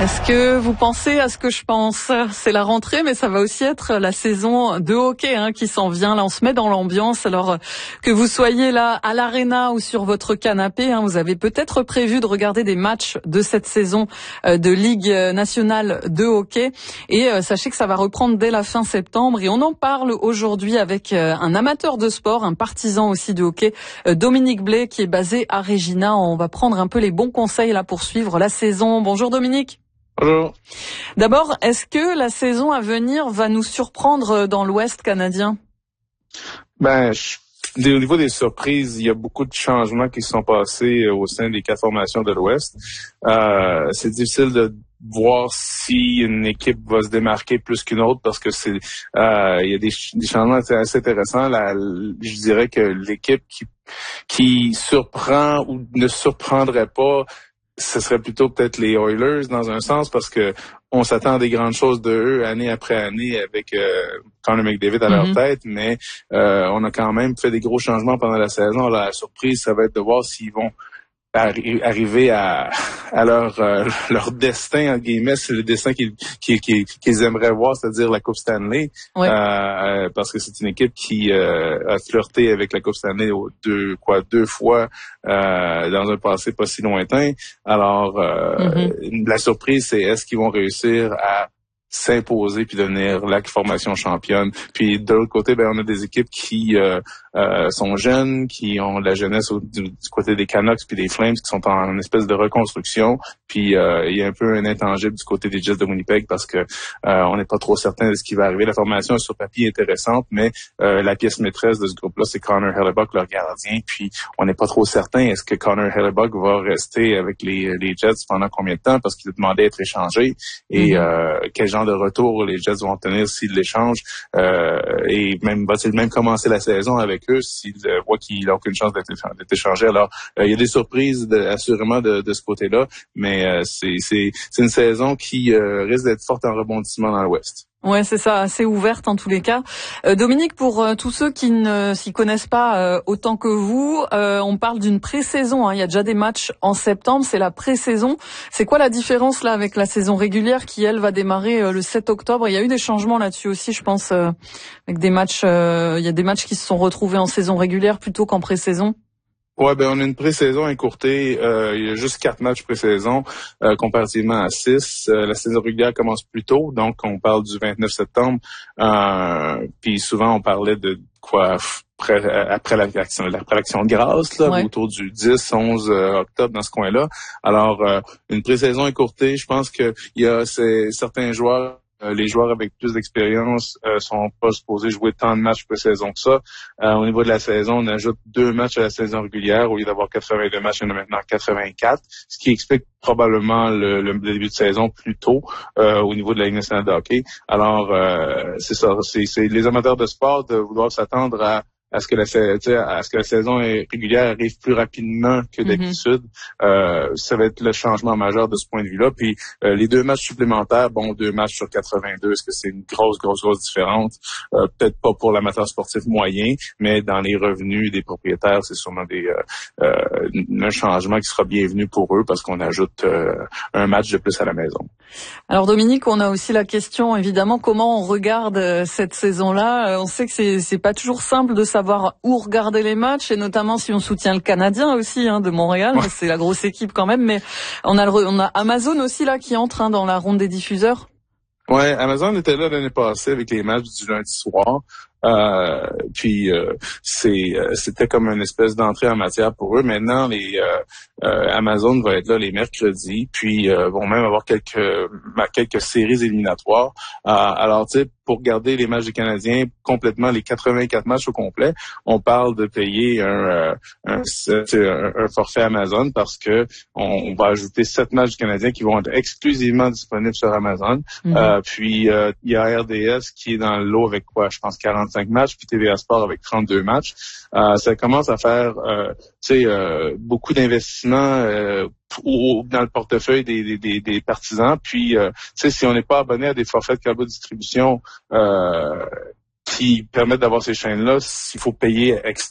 Est-ce que vous pensez à ce que je pense? C'est la rentrée, mais ça va aussi être la saison de hockey qui s'en vient. Là, on se met dans l'ambiance. Alors que vous soyez là à l'aréna ou sur votre canapé, vous avez peut-être prévu de regarder des matchs de cette saison de Ligue nationale de hockey. Et sachez que ça va reprendre dès la fin septembre. Et on en parle aujourd'hui avec un amateur de sport, un partisan aussi de hockey, Dominique Blais, qui est basé à Regina. On va prendre un peu les bons conseils là pour suivre la saison. Bonjour Dominique. Bonjour. D'abord, est-ce que la saison à venir va nous surprendre dans l'Ouest canadien? Au niveau des surprises, il y a beaucoup de changements qui se sont passés au sein des 4 formations de l'Ouest. C'est difficile de voir si une équipe va se démarquer plus qu'une autre parce que il y a des changements assez intéressants. Je dirais que l'équipe qui surprend ou ne surprendrait pas, ce serait plutôt peut-être les Oilers dans un sens parce que on s'attend à des grandes choses de eux année après année avec Connor McDavid à leur tête, mais on a quand même fait des gros changements pendant la saison. La surprise, ça va être de voir s'ils vont arriver à leur destin, en guillemets, c'est le destin qu'ils aimeraient voir, c'est-à-dire la Coupe Stanley. Ouais. Parce que c'est une équipe qui a flirté avec la Coupe Stanley deux fois dans un passé pas si lointain. Alors, la surprise, c'est est-ce qu'ils vont réussir à s'imposer puis devenir la formation championne. Puis de l'autre côté, on a des équipes qui sont jeunes, qui ont de la jeunesse du côté des Canucks puis des Flames, qui sont en une espèce de reconstruction. Puis il y a un peu un intangible du côté des Jets de Winnipeg parce que on n'est pas trop certain de ce qui va arriver. La formation sur papier est intéressante, mais la pièce maîtresse de ce groupe-là, c'est Connor Hellebuyck, leur gardien. Puis on n'est pas trop certain est-ce que Connor Hellebuyck va rester avec les Jets pendant combien de temps parce qu'il a demandé à être échangé et quel genre de retour les Jets vont tenir s'ils l'échangent et même va-t-il même commencer la saison avec eux s'ils voient qu'il n'a aucune chance d'être échangé. Alors il y a des surprises assurément de ce côté-là, mais c'est une saison qui risque d'être forte en rebondissement dans l'Ouest. Ouais, c'est ça, assez ouverte en tous les cas. Dominique, pour tous ceux qui ne s'y connaissent pas autant que vous, on parle d'une pré-saison. Il y a déjà des matchs en septembre, c'est la pré-saison. C'est quoi la différence là avec la saison régulière qui, elle, va démarrer le 7 octobre? Il y a eu des changements là-dessus aussi, je pense, avec des matchs. Il y a des matchs qui se sont retrouvés en saison régulière plutôt qu'en pré-saison. Ouais, on a une pré-saison écourtée. Il y a juste 4 matchs pré-saison comparativement à 6. La saison régulière commence plus tôt, donc on parle du 29 septembre. Puis souvent on parlait de quoi après l'action de grâce, là, autour du 10, 11 octobre dans ce coin-là. Alors une pré-saison écourtée, je pense que il y a certains joueurs. Les joueurs avec plus d'expérience sont pas supposés jouer tant de matchs pré-saison que ça. Au niveau de la saison, on ajoute 2 matchs à la saison régulière. Au lieu d'avoir 82 matchs, il y en a maintenant 84, ce qui explique probablement le début de saison plus tôt au niveau de la Ligue nationale de hockey. Alors, c'est ça. C'est les amateurs de sport doivent s'attendre à ce que la saison régulière arrive plus rapidement que d'habitude. Ça va être le changement majeur de ce point de vue-là. Puis les 2 matchs supplémentaires, 2 matchs sur 82, est-ce que c'est une grosse différence? Peut-être pas pour l'amateur sportif moyen, mais dans les revenus des propriétaires, c'est sûrement un changement qui sera bienvenu pour eux parce qu'on ajoute un match de plus à la maison. Alors Dominique, on a aussi la question évidemment comment on regarde cette saison-là. On sait que c'est pas toujours simple de savoir où regarder les matchs et notamment si on soutient le Canadien aussi de Montréal, c'est la grosse équipe quand même. Mais on a Amazon aussi là qui entre dans la ronde des diffuseurs. Ouais, Amazon était là l'année passée avec les matchs du lundi soir. Puis c'était comme une espèce d'entrée en matière pour eux. Maintenant, Amazon va être là les mercredis, puis vont même avoir quelques séries éliminatoires. Alors, tu sais, pour garder les matchs des Canadiens complètement, les 84 matchs au complet, on parle de payer un forfait Amazon parce que on va ajouter 7 matchs du Canadien qui vont être exclusivement disponibles sur Amazon. Puis il y a RDS qui est dans le lot avec je pense 45 matchs, puis TVA Sport avec 32 matchs. Ça commence à faire beaucoup d'investissements dans le portefeuille des partisans. Puis si on n'est pas abonné à des forfaits de câble distribution qui permettent d'avoir ces chaînes-là, s'il faut payer extra